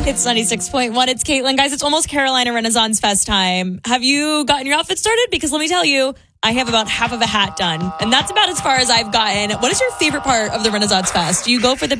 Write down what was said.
It's 96.1. It's Caitlin. Guys, it's almost Carolina Renaissance Fest time. Have you gotten your outfit started? Because let me tell you, I have about half of a hat done. And that's about as far as I've gotten. What is your favorite part of the Renaissance Fest? Do you go for the